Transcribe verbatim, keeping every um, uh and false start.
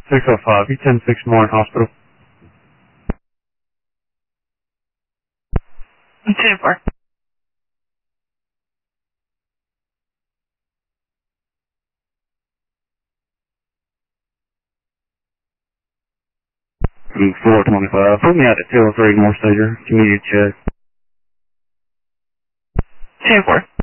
six oh five, you ten six Morin Hospital. two four. four twenty-five, put me out at two oh three North Stager, immediate check. two four.